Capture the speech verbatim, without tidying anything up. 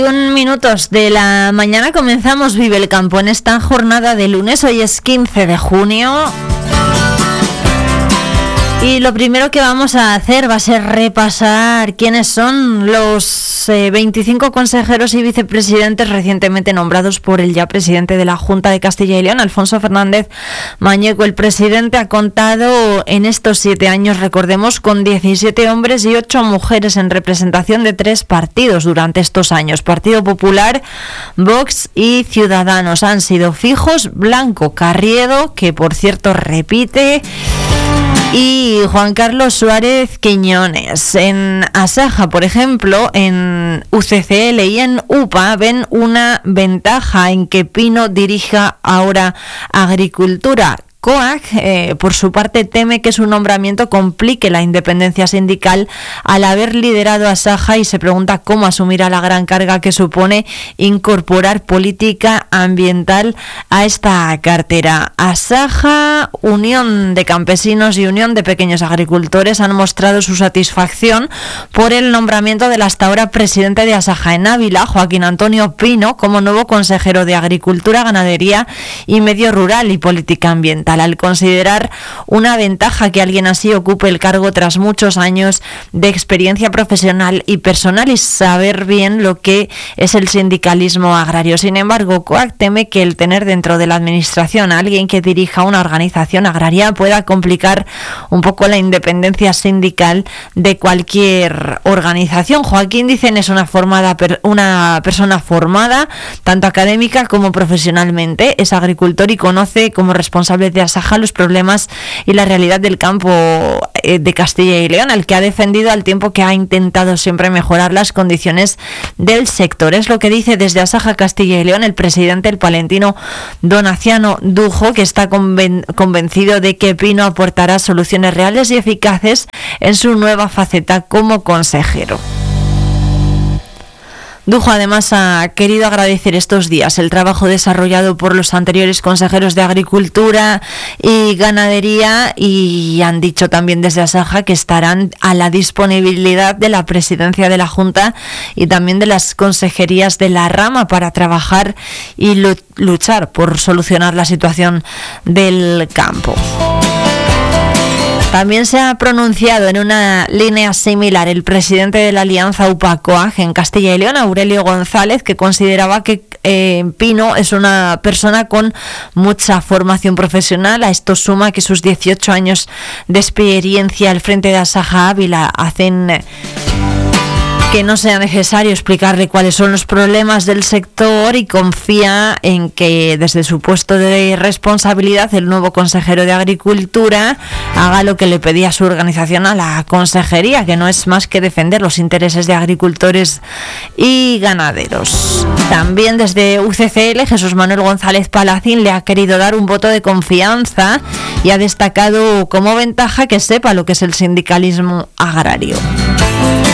Un minutos de la mañana comenzamos Vive el Campo en esta jornada de lunes. Hoy es quince de junio. Y lo primero que vamos a hacer va a ser repasar quiénes son los eh, veinticinco consejeros y vicepresidentes recientemente nombrados por el ya presidente de la Junta de Castilla y León, Alfonso Fernández Mañeco. El presidente ha contado en estos siete años, recordemos, con diecisiete hombres y ocho mujeres en representación de tres partidos durante estos años. Partido Popular, Vox y Ciudadanos han sido fijos. Blanco Carriedo, que por cierto repite, y Juan Carlos Suárez Quiñones. En Asaja, por ejemplo, en U C C L y en U P A ven una ventaja en que Pino dirija ahora Agricultura. C O A C, eh, por su parte, teme que su nombramiento complique la independencia sindical al haber liderado Asaja y se pregunta cómo asumirá la gran carga que supone incorporar política ambiental a esta cartera. Asaja, Unión de Campesinos y Unión de Pequeños Agricultores han mostrado su satisfacción por el nombramiento del hasta ahora presidente de Asaja en Ávila, Joaquín Antonio Pino, como nuevo consejero de Agricultura, Ganadería y Medio Rural y Política Ambiental, al considerar una ventaja que alguien así ocupe el cargo tras muchos años de experiencia profesional y personal y saber bien lo que es el sindicalismo agrario. Sin embargo, C O A C teme que el tener dentro de la administración a alguien que dirija una organización agraria pueda complicar un poco la independencia sindical de cualquier organización. Joaquín, dicen, es una formada una persona formada tanto académica como profesionalmente, es agricultor y conoce como responsable de Asaja los problemas y la realidad del campo de Castilla y León, al que ha defendido al tiempo que ha intentado siempre mejorar las condiciones del sector. Es lo que dice desde Asaja Castilla y León el presidente, el palentino Donaciano Dujo, que está conven- convencido de que Pino aportará soluciones reales y eficaces en su nueva faceta como consejero. Dujo además ha querido agradecer estos días el trabajo desarrollado por los anteriores consejeros de Agricultura y Ganadería y han dicho también desde Asaja que estarán a la disponibilidad de la presidencia de la Junta y también de las consejerías de la rama para trabajar y luchar por solucionar la situación del campo. También se ha pronunciado en una línea similar el presidente de la Alianza U P A C O A C en Castilla y León, Aurelio González, que consideraba que eh, Pino es una persona con mucha formación profesional. A esto suma que sus dieciocho años de experiencia al frente de Asaja Ávila hacen que no sea necesario explicarle cuáles son los problemas del sector y confía en que desde su puesto de responsabilidad el nuevo consejero de Agricultura haga lo que le pedía su organización a la consejería, que no es más que defender los intereses de agricultores y ganaderos. También desde U C C L, Jesús Manuel González Palacín le ha querido dar un voto de confianza y ha destacado como ventaja que sepa lo que es el sindicalismo agrario.